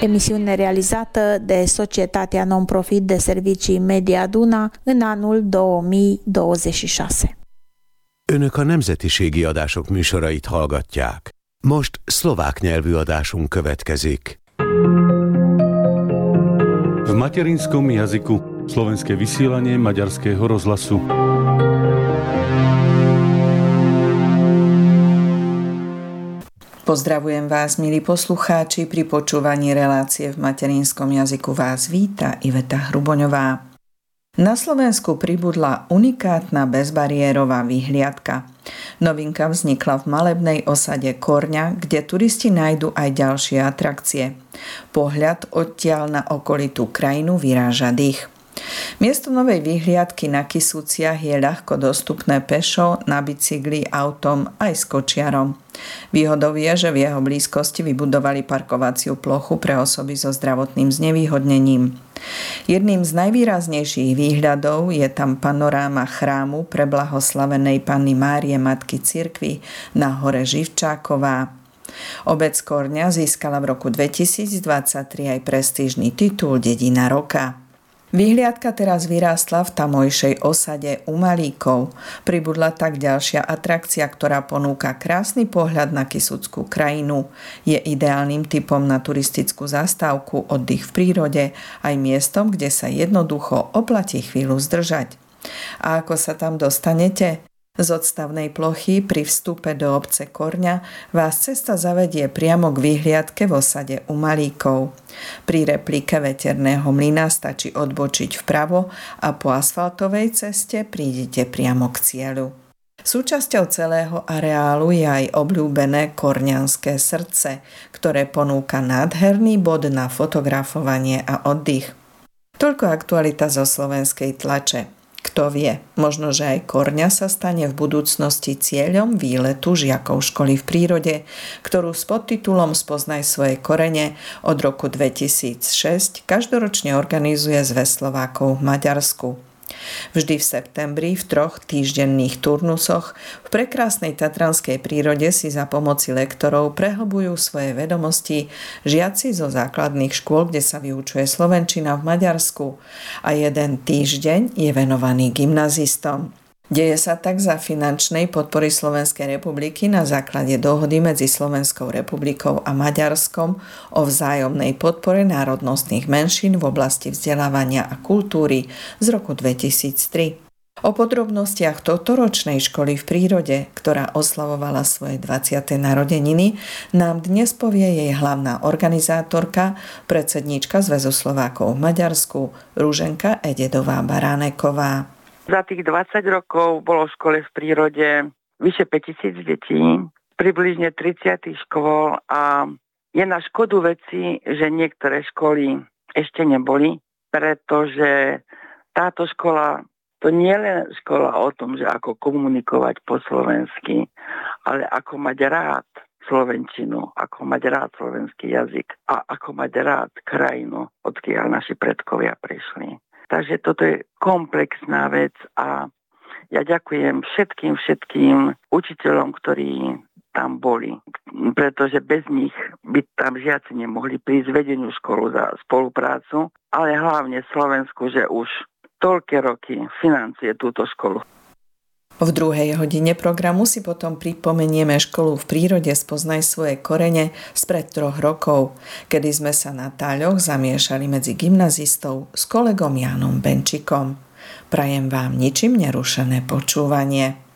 emisiune realizată de Societatea Non-Profit de Servicii Media Duna în anul 2026. Önök a nemzetiségi adások műsorait hallgatják. Most szlovák nyelvű adásunk következik. V materinskom jazyku slovenské vysielanie Maďarského rozhlasu. Pozdravujem vás, milí poslucháči, pri počúvaní relácie v materinskom jazyku vás víta Iveta Hruboňová. Na Slovensku pribudla unikátna bezbariérová vyhliadka. Novinka vznikla v malebnej osade Korňa, kde turisti nájdu aj ďalšie atrakcie. Pohľad odtiaľ na okolitú krajinu vyráža dých. Miesto novej vyhliadky na Kysuciach je ľahko dostupné pešo, na bicykli, autom aj s kočiarom. Výhodou je, že v jeho blízkosti vybudovali parkovaciu plochu pre osoby so zdravotným znevýhodnením. Jedným z najvýraznejších výhľadov je tam panoráma chrámu preblahoslavenej Panny Márie Matky Cirkvi na hore Živčáková. Obec Korňa získala v roku 2023 aj prestížny titul Dedina roka. Vyhliadka teraz vyrástla v tamojšej osade u Malíkov. Pribudla tak ďalšia atrakcia, ktorá ponúka krásny pohľad na Kysuckú krajinu. Je ideálnym typom na turistickú zastávku, oddych v prírode, aj miestom, kde sa jednoducho oplatí chvíľu zdržať. A ako sa tam dostanete? Z odstavnej plochy pri vstupe do obce Korňa vás cesta zavedie priamo k vyhliadke v osade u Malíkov. Pri replike veterného mlyna stačí odbočiť vpravo a po asfaltovej ceste prídete priamo k cieľu. Súčasťou celého areálu je aj obľúbené Korňanské srdce, ktoré ponúka nádherný bod na fotografovanie a oddych. Toľko aktualita zo slovenskej tlače. Kto vie, možno, že aj Korňa sa stane v budúcnosti cieľom výletu žiakov školy v prírode, ktorú s podtitulom Spoznaj svoje korene od roku 2006 každoročne organizuje Zväz Slovákov v Maďarsku. Vždy v septembri v 3 týždenných turnusoch v prekrásnej tatranskej prírode si za pomoci lektorov prehlbujú svoje vedomosti žiaci zo základných škôl, kde sa vyučuje slovenčina v Maďarsku, a jeden týždeň je venovaný gymnazistom. Deje sa tak za finančnej podpory Slovenskej republiky na základe dohody medzi Slovenskou republikou a Maďarskom o vzájomnej podpore národnostných menšín v oblasti vzdelávania a kultúry z roku 2003. O podrobnostiach tohtoročnej školy v prírode, ktorá oslavovala svoje 20. narodeniny, nám dnes povie jej hlavná organizátorka, predsedníčka Zväzu Slovákov v Maďarsku, Ruženka Ededová-Baráneková. Za tých 20 rokov bolo v škole v prírode vyše 5000 detí, približne 30 škôl, a je na škodu veci, že niektoré školy ešte neboli, pretože táto škola, to nie je len škola o tom, že ako komunikovať po slovensky, ale ako mať rád slovenčinu, ako mať rád slovenský jazyk a ako mať rád krajinu, odkiaľ naši predkovia prišli. Takže toto je komplexná vec a ja ďakujem všetkým učiteľom, ktorí tam boli, pretože bez nich by tam žiaci nemohli prísť vedeniu školu za spoluprácu, ale hlavne Slovensku, že už toľké roky financuje túto školu. V druhej hodine programu si potom pripomenieme školu v prírode Spoznaj svoje korene spred 3 rokov, kedy sme sa na táľoch zamiešali medzi gymnazistov s kolegom Jánom Benčikom. Prajem vám ničím nerušené počúvanie.